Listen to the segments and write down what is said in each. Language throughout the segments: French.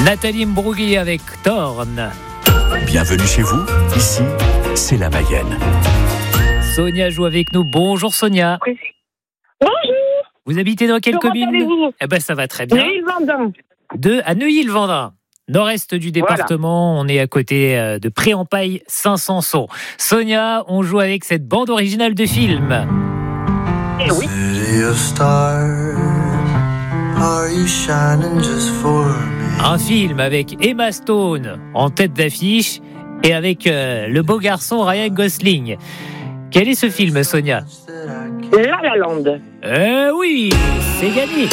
Nathalie Mbrugui avec Thorn. Bienvenue chez vous, ici, c'est la Mayenne. Sonia joue avec nous. Bonjour Sonia. Bonjour. Vous habitez dans quelle commune? Eh ben ça va très bien. Neuilly-le-Vendin. À Neuilly-le-Vendin. Nord-est du département, voilà. On est à côté de Pré-en-Paille, Saint-Sanson. Sonia, on joue avec cette bande originale de film. Eh oui. Un film avec Emma Stone en tête d'affiche et avec le beau garçon Ryan Gosling. Quel est ce film, Sonia? La La Land. Oui, c'est gagné.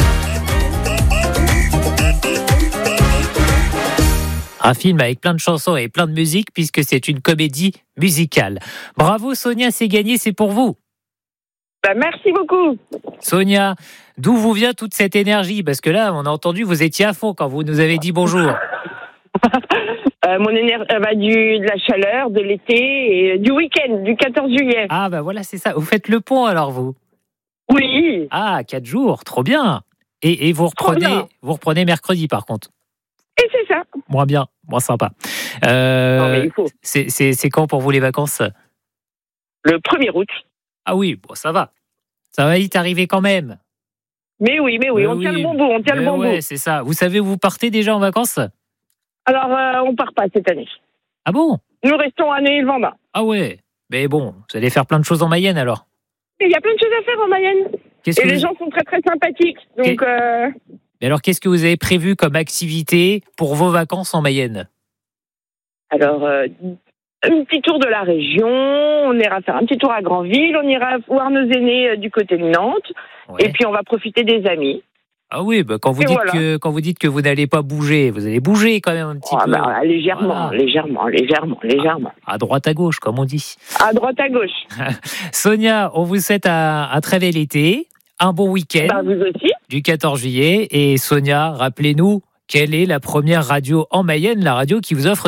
Un film avec plein de chansons et plein de musique puisque c'est une comédie musicale. Bravo Sonia, c'est gagné, c'est pour vous. Merci beaucoup. Sonia, d'où vous vient toute cette énergie? Parce que là, on a entendu, vous étiez à fond quand vous nous avez dit bonjour. Mon énergie de la chaleur, de l'été et du week-end, du 14 juillet. Ah bah voilà, c'est ça. Vous faites le pont alors, vous? Oui. Ah, 4 jours, trop bien. Et vous reprenez mercredi par contre? Et c'est ça. Moins bien, moins sympa. Non, mais il faut. C'est quand pour vous les vacances? Le 1er août. Ah oui, bon, ça va. Ça va vite arriver quand même. Mais oui, on tient le bon bout, Ouais, c'est ça. Vous savez où vous partez déjà en vacances? Alors, on part pas cette année. Ah bon? Nous restons à Neuilly-le-Vendin. Ah ouais. Mais bon, vous allez faire plein de choses en Mayenne alors. Il y a plein de choses à faire en Mayenne. Et les gens sont très très sympathiques. Donc. Mais alors, qu'est-ce que vous avez prévu comme activité pour vos vacances en Mayenne? Alors, un petit tour de la région, on ira faire un petit tour à Granville, on ira voir nos aînés du côté de Nantes, ouais. Et puis on va profiter des amis. Ah oui, bah quand vous dites que vous n'allez pas bouger, vous allez bouger quand même un petit peu. Bah, légèrement. À droite à gauche, comme on dit. À droite à gauche. Sonia, on vous souhaite un très bel été, un bon week-end. Vous aussi. Du 14 juillet. Et Sonia, rappelez-nous, quelle est la première radio en Mayenne, la radio qui vous offre